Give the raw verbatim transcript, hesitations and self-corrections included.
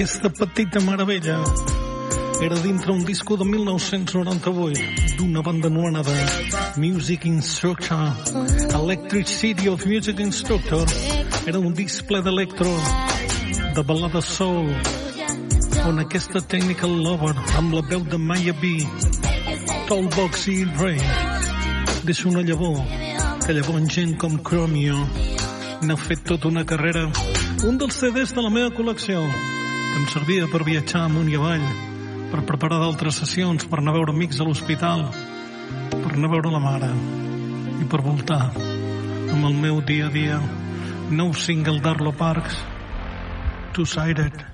Aquesta petita meravella era dintre un disco de mil nou-cents noranta-vuit d'una banda anomenada Music Instructor. Electric City of Music Instructor era un disc ple d'electro, de ballada soul, on aquesta Technical Lover amb la veu de Maya B, Tallboxy Ray, deixa una llavor que llavors gent com Chromio n'ha fet tota una carrera. Un dels C Ds de la meva col·lecció que em servia per viatjar amunt i avall, per preparar d'altres sessions, per anar a veure amics a l'hospital, per anar a veure la mare i per voltar amb el meu dia a dia. Nou single d'Arlo Parks, Two-Sided.